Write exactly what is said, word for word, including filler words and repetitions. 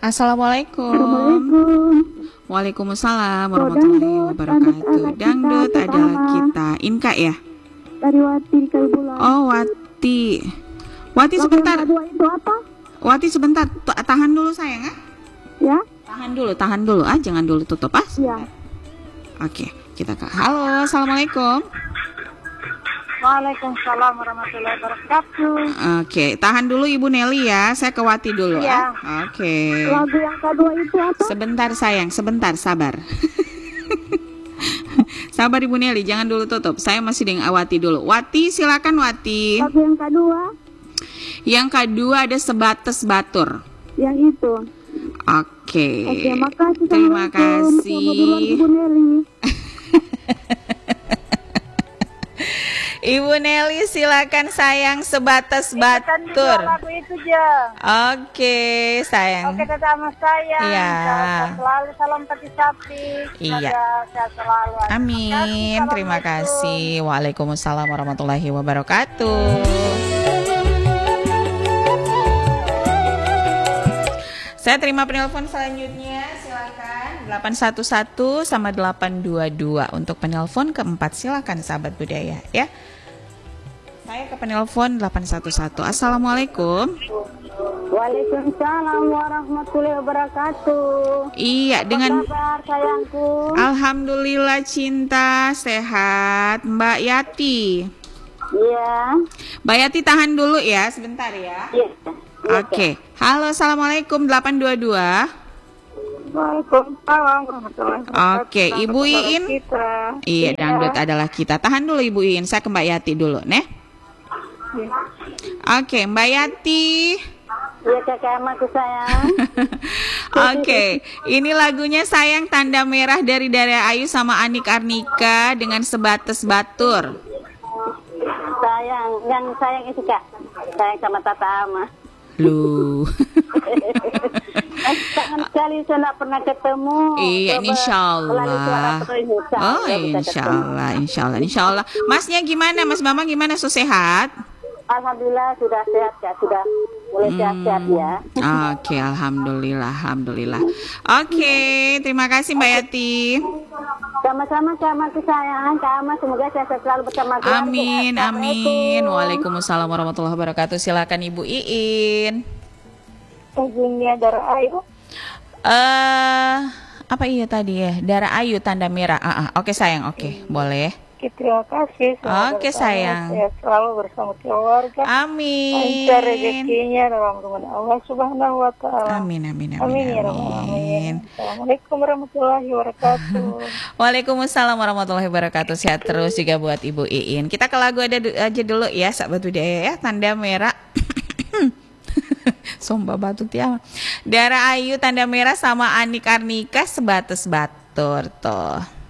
Assalamualaikum. Assalamualaikum. Waalaikumsalam warahmatullahi wabarakatuh. Dangdut adalah kita. Inka ya? Dari Wati di Kalibulan. Oh, Wati. Wati Lagu sebentar. yang kedua itu apa? Wati sebentar. T- Tahan dulu sayang ah. Ya? Tahan dulu, tahan dulu ah. Jangan dulu tutup ah. Iya. Oke, kita ke. Halo, assalamualaikum. Waalaikumsalam warahmatullahi wabarakatuh. Oke, tahan dulu Ibu Nelly ya. Saya ke Wati dulu. Iya. Ah. Oke. Lagu yang kedua itu apa? Sebentar sayang, sebentar, sabar. Sabar Ibu Nelly, jangan dulu tutup. Saya masih dengan Wati dulu. Wati, silakan Wati. Lagu yang kedua? Yang kedua ada Sebatas Batur. Yang itu. Oke. Oke, makasih. Terima Assalamualaikum. kasih. Selamat duluan, Ibu Nelly. Ibu Nelly silakan sayang Sebatas Batur. Lagu itu aja. Oke, sayang. Oke, tetap sama saya. Iya. Selalu salam peti sapi. Iya. Sehat selalu. Amin. Terima kasih. Waalaikumsalam warahmatullahi wabarakatuh. Saya terima penelpon selanjutnya, silakan delapan satu satu sama delapan dua dua untuk penelpon keempat, silakan sahabat budaya ya. Saya ke penelpon delapan satu satu. Assalamualaikum. Waalaikumsalam warahmatullahi wabarakatuh. Iya, dengan Apa kabar sayangku? Alhamdulillah cinta sehat, Mbak Yati. Iya. Mbak Yati tahan dulu ya, sebentar ya. Iya. Oke, halo, assalamualaikum delapan dua dua. Waalaikumsalam warahmatullahi wabarakatuh. Oke, Ibu Iin. Kita. Iya, dangdut adalah kita. Tahan dulu Ibu Iin, saya ke Mbak Yati dulu, nih. Iya. Oke, Mbak Yati. Iya, kakak emakku sayang. Oke, ini lagunya Sayang Tanda Merah dari Dara Ayu sama Anik Arnika dengan Sebatas Batur. Sayang, yang sayang itu kak. Sayang sama Tata Ama. Lu. Kangen sekali saya tidak pernah ketemu. Iya, Coba insya Allah. melalui suara terus, insya Oh, Allah bisa insya ketemu. Allah, insya Allah, insya Allah. Masnya gimana, Mas Bambang gimana, so sehat? Alhamdulillah sudah sehat kak, sudah mulai sehat-sehat ya. Oke, alhamdulillah, alhamdulillah. Oke, terima kasih Mbak Yati. Sama-sama kak Mati sayang, kak Ama semoga sehat selalu bersama keluarga. Amin, amin. Assalamualaikum. Waalaikumsalam warahmatullahi wabarakatuh. Silakan Ibu Iin. Izinnya Dara Ayu. Eh, apa iya tadi ya? Dara Ayu tanda merah. Ah, ah. Oke sayang, oke, boleh. Terima kasih. Oke, sayang. Sehat selalu bersama keluarga. Amin. Lancar rezekinya dalam rumah Allah Subhanahu wa taala. Amin, amin, amin, Amin ya rabbal alamin. Assalamualaikum warahmatullahi wabarakatuh. Waalaikumsalam warahmatullahi wabarakatuh. Sehat terus juga buat Ibu Iin. Kita ke lagu ada aja dulu ya, sahabat budaya ya. Tanda merah. Somba batu tiang. Dara Ayu tanda merah sama Anik Arnika Sebatas Batur tuh.